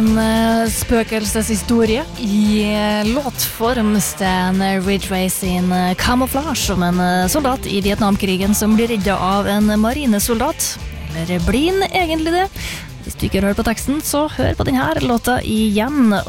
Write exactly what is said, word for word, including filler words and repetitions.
en uh, spøkelseshistorie I uh, låtform Stan Ridgway sin uh, Camouflage om en uh, soldat I Vietnamkrigen som blir reddet av en marinesoldat. Eller blir han egentlig det? Hvis du ikke hører på teksten, så hør på denne låta igjen.